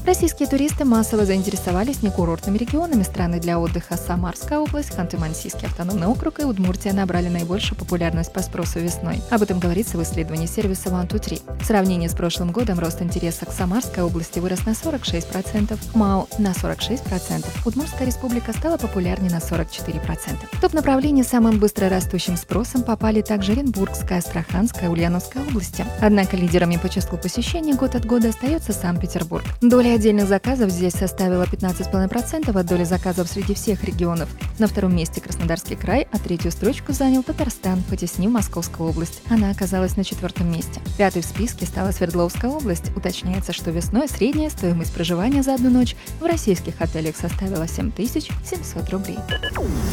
Российские туристы массово заинтересовались некурортными регионами страны для отдыха. Самарская область, Ханты-Мансийский автономный округ и Удмуртия набрали наибольшую популярность по спросу весной. Об этом говорится в исследовании сервиса One2Three. В сравнении с прошлым годом рост интереса к Самарской области вырос на 46%, МАУ на 46%, Удмуртская республика стала популярнее на 44%. В топ-направлении с самым быстрорастущим спросом попали также Оренбургская, Астраханская, Ульяновская области. Однако лидерами по числу посещений год от года остается Санкт-Петербург. Доля отдельных заказов здесь составила 15,5% от доли заказов среди всех регионов. На втором месте Краснодарский край, а третью строчку занял Татарстан, потеснив Московскую область. Она оказалась на 4-м месте. Пятой в списке стала Свердловская область. Уточняется, что весной средняя стоимость проживания за одну ночь в российских отелях составила 7700 рублей.